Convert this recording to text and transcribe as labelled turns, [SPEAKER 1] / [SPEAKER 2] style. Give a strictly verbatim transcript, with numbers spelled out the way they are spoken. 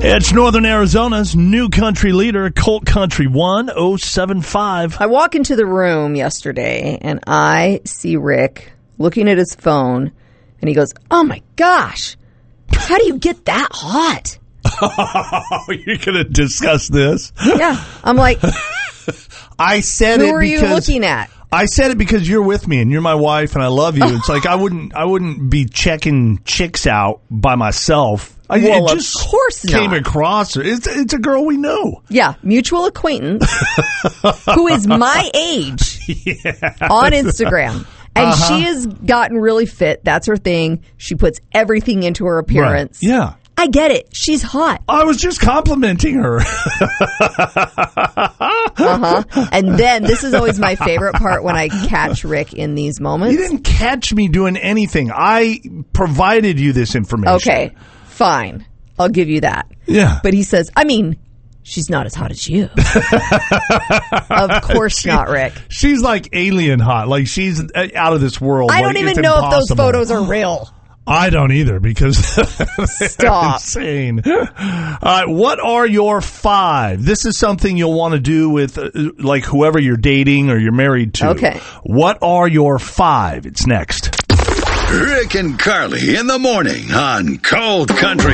[SPEAKER 1] It's Northern Arizona's new country leader, Colt Country one oh seven five.
[SPEAKER 2] I walk into the room yesterday and I see Rick looking at his phone and he goes, "Oh my gosh, how do you get that hot?"
[SPEAKER 1] Oh, you're going to discuss this?
[SPEAKER 2] Yeah. I'm like,
[SPEAKER 1] I said
[SPEAKER 2] who
[SPEAKER 1] it
[SPEAKER 2] are
[SPEAKER 1] because
[SPEAKER 2] you looking at?
[SPEAKER 1] I said it because you're with me and you're my wife and I love you. It's like I wouldn't I wouldn't be checking chicks out by myself. I,
[SPEAKER 2] Well,
[SPEAKER 1] it
[SPEAKER 2] of
[SPEAKER 1] just
[SPEAKER 2] course
[SPEAKER 1] came
[SPEAKER 2] not.
[SPEAKER 1] across. It's it's a girl we know.
[SPEAKER 2] Yeah, mutual acquaintance who is my age on Instagram. And
[SPEAKER 1] Uh-huh.
[SPEAKER 2] she has gotten really fit. That's her thing. She puts everything into her appearance.
[SPEAKER 1] Right. Yeah.
[SPEAKER 2] I get it. She's hot.
[SPEAKER 1] I was just complimenting her.
[SPEAKER 2] Uh-huh. And then this is always my favorite part when I catch Rick in these moments.
[SPEAKER 1] You didn't catch me doing anything. I provided you this information.
[SPEAKER 2] Okay, fine. I'll give you that.
[SPEAKER 1] Yeah.
[SPEAKER 2] But he says, I mean, she's not as hot as you. Of course
[SPEAKER 1] She-
[SPEAKER 2] not, Rick.
[SPEAKER 1] She's like alien hot. Like she's out of this world.
[SPEAKER 2] I
[SPEAKER 1] Like,
[SPEAKER 2] don't even
[SPEAKER 1] it's
[SPEAKER 2] know if those
[SPEAKER 1] impossible.
[SPEAKER 2] photos are real.
[SPEAKER 1] I don't either because
[SPEAKER 2] Stop.
[SPEAKER 1] they're insane. All right, what are your five? This is something you'll want to do with uh, like whoever you're dating or you're married to.
[SPEAKER 2] Okay.
[SPEAKER 1] What are your five? It's next.
[SPEAKER 3] Rick and Carly in the morning on Cold Country